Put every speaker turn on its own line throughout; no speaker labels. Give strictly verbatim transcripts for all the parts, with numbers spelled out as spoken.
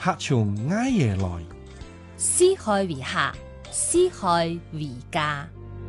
客從埃耶來，
四海為客，四海為家。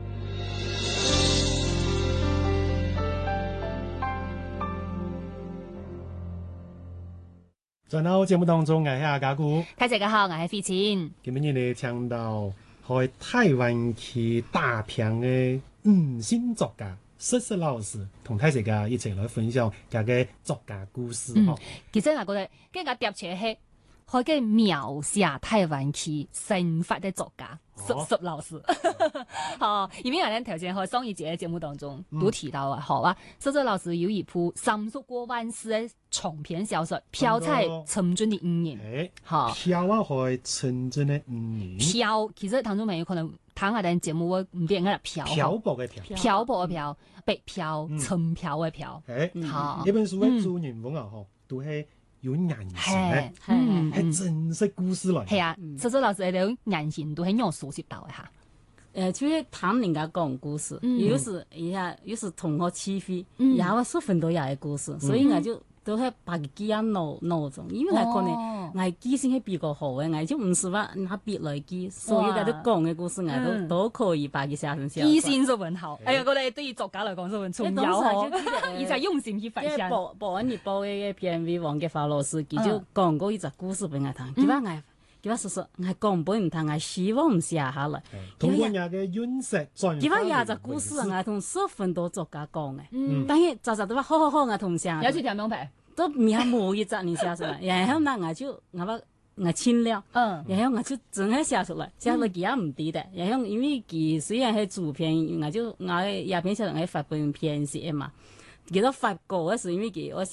在到節目當中，我係阿家姑。
大家好，我係費錢。
今日你聽到喺台灣去打拼嘅五星作家石石老師，同大家一齊來分享佢嘅作家故事。
嗯，其實我覺得，跟個疊詞係可以描寫台灣去生活的作家石石老師。好，因為我哋頭先喺上一節嘅節目當中都提到啊，好啊，石石老師有一部三十過萬字嘅長篇小說《飄在沉醉的五年》。
好，飄啊，喺沉醉的五年。
飄，其實聽眾朋友可能睇下啲節目，我唔變嘅漂。
漂泊嘅漂。
漂泊嘅漂，北漂、沉漂嘅漂。
誒，
好，
呢本書嘅主人翁啊，嗬，都係有原型嘅，
嗯，
係真實故事嚟。
係啊，石石老師喺度原型都係用熟悉到嘅嚇。
誒，就係聽人家講故事，有時一下有時同學起飛，也有十分多嘢嘅故事，所以我就都係把佢記喺腦腦中，因為我可能我記性係比較好嘅，我就唔是話拿筆來記，所有嘅都講嘅故事，我都都可以把佢寫成小說。
記性十分好，哎呀，我哋對於作家嚟講十分重要哦，而且用心去分享。
報報完日報嘅編委王傑華老師，佢就講過一隻故事俾我聽，佢話我。佢話叔叔，我講俾唔聽，我希望唔寫下來。
通過人嘅韻石轉。
佢話廿隻故事，我同十分多作家講嘅。嗯。但係集集都話好好好，我同寫。
有時條名牌。
都名冇一隻你寫出來，然後那我就我話我簽了。嗯。然後我就真係寫出來，寫到佢也唔抵的。然後因為佢雖然係主編，我就我也編寫成係發本編寫嘛。佢都發過嗰時，因為佢我寫。